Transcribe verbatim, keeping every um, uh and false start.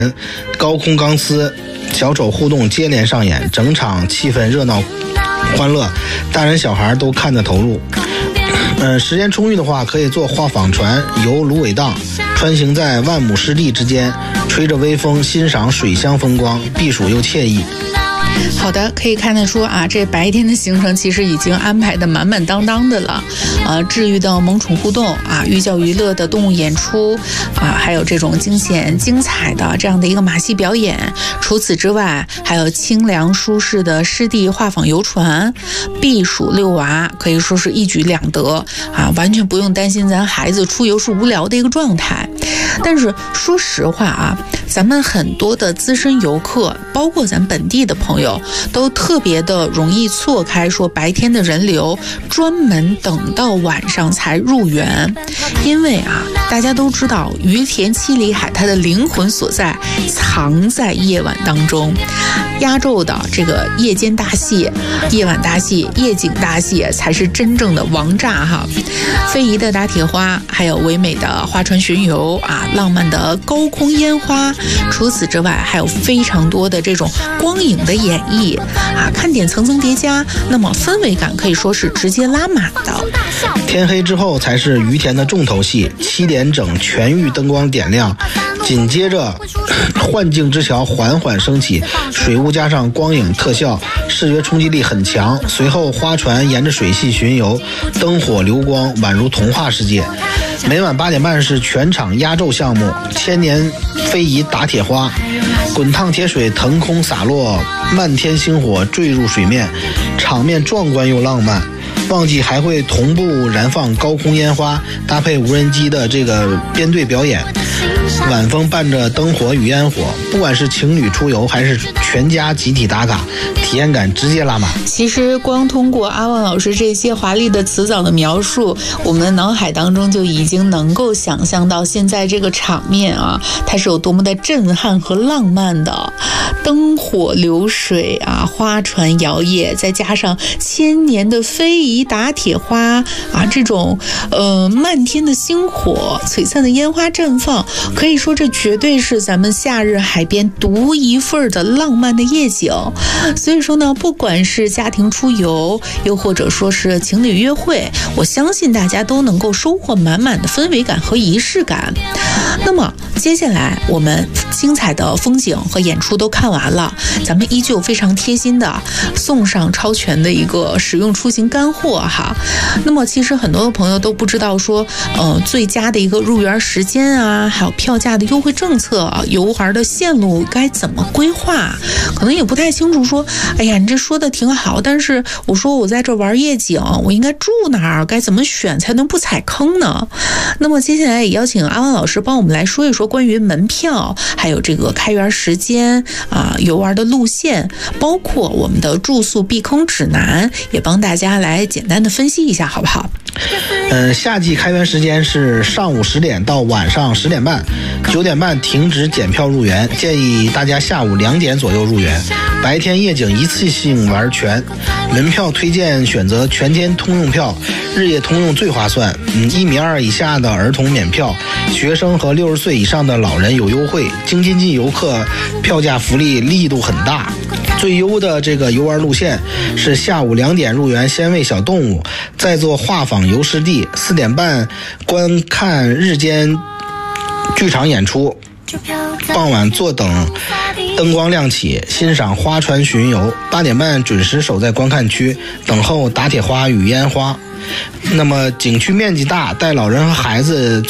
高空钢丝、小丑互动接连上演，整场气氛热闹欢乐，大人小孩都看得投入。呃，时间充裕的话，可以坐画舫船游芦苇荡，穿行在万亩湿地之间，吹着微风，欣赏水乡风光，避暑又惬意。 好的，可以看得出啊，这白天的行程其实已经安排的满满当当的了。呃，治愈的萌宠互动啊，寓教于乐的动物演出啊，还有这种惊险精彩的这样的一个马戏表演。除此之外，还有清凉舒适的湿地画舫游船，避暑遛娃，可以说是一举两得啊，完全不用担心咱孩子出游是无聊的一个状态。但是说实话啊，咱们很多的资深游客，包括咱本地的朋友，都特别的容易错开说白天的人流，专门等到晚上才入园。因为啊，大家都知道于田七里海它的灵魂所在藏在夜晚当中。压轴的这个夜间大戏、夜晚大戏、夜景大戏才是真正的王炸哈！非遗的打铁花，还有唯美的花船巡游啊，浪漫的高空烟花。除此之外，还有非常多的这种光影的演绎啊，看点层层叠加，那么氛围感可以说是直接拉满的。 天黑之后才是于田的重头戏，七点整全域灯光点亮，紧接着幻境之桥缓缓升起，水雾加上光影特效，视觉冲击力很强。随后花船沿着水系巡游，灯火流光宛如童话世界。每晚八点半是全场压轴项目，千年非遗打铁花，滚烫铁水腾空洒落，漫天星火坠入水面，场面壮观又浪漫。旺季还会同步燃放高空烟花，搭配无人机的这个编队表演，晚风伴着灯火与烟火，不管是情侣出游还是全家集体打卡，体验感直接拉满。 其实光通过阿旺老师这些华丽的词藻的描述，我们脑海当中就已经能够想象到现在这个场面啊，它是有多么的震撼和浪漫的。灯火流水啊，花船摇曳，再加上千年的非遗打铁花啊，这种呃漫天的星火，璀璨的烟花绽放，可以说这绝对是咱们夏日海边独一份的浪漫的夜景。所以说呢，不管是家庭出游，又或者说是情侣约会，我相信大家都能够收获满满的氛围感和仪式感。那么接下来我们精彩的风景和演出都看完了，咱们依旧非常贴心的送上超全的一个实用出行干货哈。那么其实很多的朋友都不知道说呃最佳的一个入园时间啊，还有票价的优惠政策啊，游玩的线路该怎么规划，可能也不太清楚说，哎呀你这说的挺好，但是我说我在这玩夜景，我应该住哪儿，该怎么选才能不踩坑呢？那么接下来也邀请阿旺老师帮我们来说一说关于门票，还有这个开园时间啊、游玩的路线，包括我们的住宿避坑指南，也帮大家来简单的分析一下好不好？ 呃，夏季开园时间是上午十点到晚上十点半，九点半停止检票入园，建议大家下午两点左右入园，白天夜景一次性玩全。门票推荐选择全天通用票，日夜通用最划算。嗯，一米二以下的儿童免票，学生和六十岁以上的老人有优惠。京津冀游客票价福利力度很大。最优的这个游玩路线是下午两点入园，先喂小动物，再做画舫游湿地，四点半观看日间剧场演出，傍晚坐等灯光亮起，欣赏花船巡游，八点半准时守在观看区，等候打铁花与烟花。那么景区面积大，带老人和孩子